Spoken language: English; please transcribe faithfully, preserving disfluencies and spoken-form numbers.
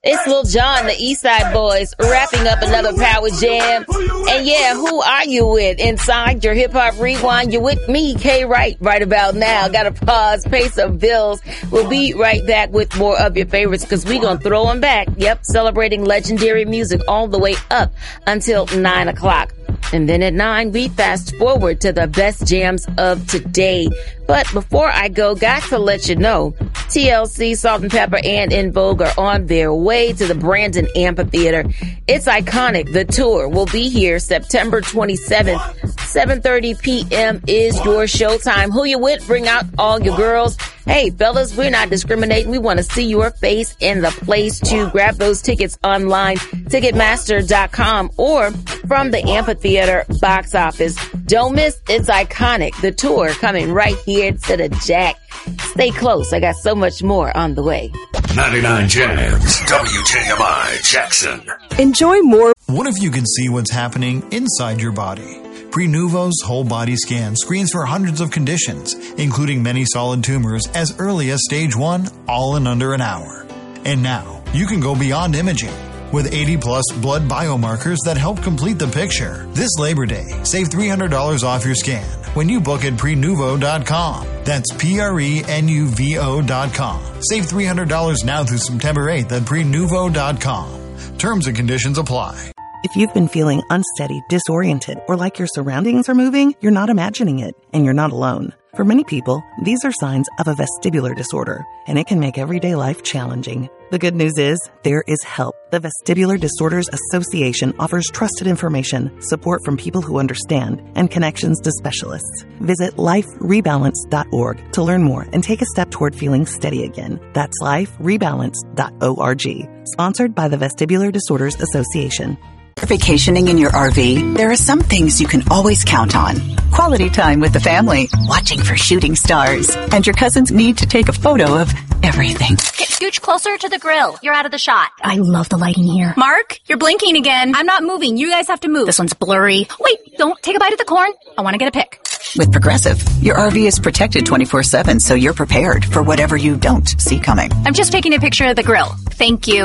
It's Lil Jon, the East Side Boys, wrapping up another Power Jam. And yeah, who are you with? Inside your Hip Hop Rewind, you're with me, K Wright, right about now. Gotta pause, pay some bills. We'll be right back with more of your favorites because we gonna throw them back. Yep, celebrating legendary music all the way up until nine o'clock. And then at nine, we fast forward to the best jams of today. But before I go, got to let you know, T L C, Salt and Pepper, and En Vogue are on their way to the Brandon Amphitheater. It's iconic. The tour will be here September twenty-seventh. seven thirty p.m. is your showtime. Who you with? Bring out all your girls. Hey, fellas, we're not discriminating. We want to see your face in the place to grab those tickets online, Ticketmaster dot com, or from the Amphitheater box office. Don't miss It's Iconic, the tour coming right here to the Jack. Stay close. I got so much more on the way. ninety-nine Jams, W J M I Jackson. Enjoy more. What if you could see what's happening inside your body? Prenuvo's whole body scan screens for hundreds of conditions, including many solid tumors as early as stage one, all in under an hour. And now, you can go beyond imaging. With eighty plus blood biomarkers that help complete the picture. This Labor Day, save three hundred dollars off your scan when you book at prenuvo dot com. That's P R E N U V O dot com. Save three hundred dollars now through September eighth at prenuvo dot com. Terms and conditions apply. If you've been feeling unsteady, disoriented, or like your surroundings are moving, you're not imagining it, and you're not alone. For many people, these are signs of a vestibular disorder, and it can make everyday life challenging. The good news is, there is help. The Vestibular Disorders Association offers trusted information, support from people who understand, and connections to specialists. Visit life rebalance dot org to learn more and take a step toward feeling steady again. That's life rebalance dot org. Sponsored by the Vestibular Disorders Association. Vacationing in your R V, there are some things you can always count on. Quality time with the family, watching for shooting stars, and your cousins need to take a photo of everything. Okay, scooch closer to the grill. You're out of the shot. I love the lighting here. Mark, you're blinking again. I'm not moving. You guys have to move. This one's blurry. Wait, don't take a bite of the corn. I want to get a pic. With Progressive, your R V is protected twenty-four seven, so you're prepared for whatever you don't see coming. I'm just taking a picture of the grill. Thank you.